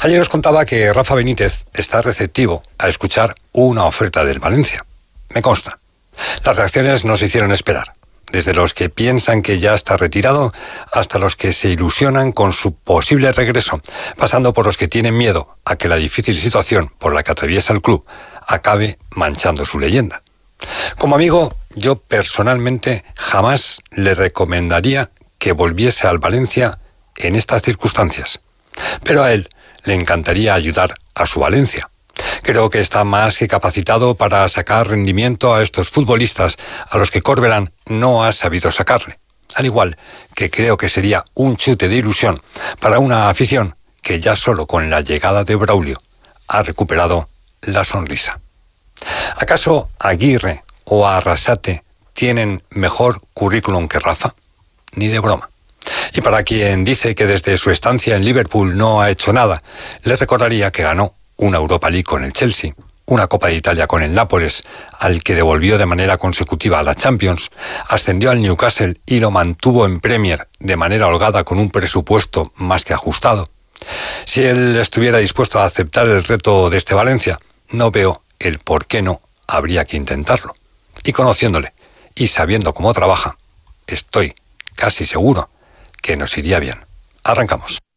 Ayer os contaba que Rafa Benítez está receptivo a escuchar una oferta del Valencia. Me consta. Las reacciones no se hicieron esperar. Desde los que piensan que ya está retirado hasta los que se ilusionan con su posible regreso, pasando por los que tienen miedo a que la difícil situación por la que atraviesa el club acabe manchando su leyenda. Como amigo, yo personalmente jamás le recomendaría que volviese al Valencia en estas circunstancias. Pero a él le encantaría ayudar a su Valencia. Creo que está más que capacitado para sacar rendimiento a estos futbolistas a los que Corberán no ha sabido sacarle. Al igual que creo que sería un chute de ilusión para una afición que ya solo con la llegada de Braulio ha recuperado la sonrisa. ¿Acaso Aguirre o Arrasate tienen mejor currículum que Rafa? Ni de broma. Y para quien dice que desde su estancia en Liverpool no ha hecho nada, le recordaría que ganó una Europa League con el Chelsea, una Copa de Italia con el Nápoles, al que devolvió de manera consecutiva a la Champions, ascendió al Newcastle y lo mantuvo en Premier de manera holgada con un presupuesto más que ajustado. Si él estuviera dispuesto a aceptar el reto de este Valencia, no veo el por qué no habría que intentarlo. Y conociéndole y sabiendo cómo trabaja, estoy casi seguro que nos iría bien. Arrancamos.